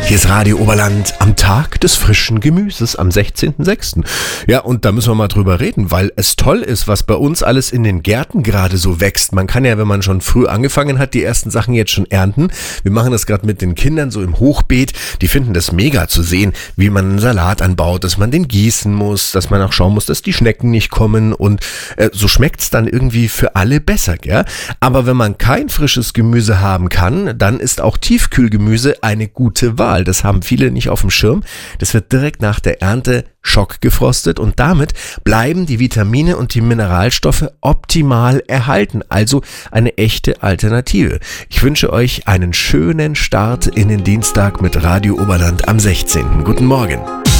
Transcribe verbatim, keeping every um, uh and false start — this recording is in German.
Hier ist Radio Oberland am Tag des frischen Gemüses am sechzehnten sechsten Ja, und da müssen wir mal drüber reden, weil es toll ist, was bei uns alles in den Gärten gerade so wächst. Man kann ja, wenn man schon früh angefangen hat, die ersten Sachen jetzt schon ernten. Wir machen das gerade mit den Kindern so im Hochbeet. Die finden das mega zu sehen, wie man einen Salat anbaut, dass man den gießen muss, dass man auch schauen muss, dass die Schnecken nicht kommen und äh, so schmeckt's dann irgendwie für alle besser, gell? Aber wenn man kein frisches Gemüse haben kann, dann ist auch Tiefkühlgemüse eine gute Wahl. Das haben viele nicht auf dem Schirm. Das wird direkt nach der Ernte schockgefrostet und damit bleiben die Vitamine und die Mineralstoffe optimal erhalten. Also eine echte Alternative. Ich wünsche euch einen schönen Start in den Dienstag mit Radio Oberland am sechzehnten Guten Morgen.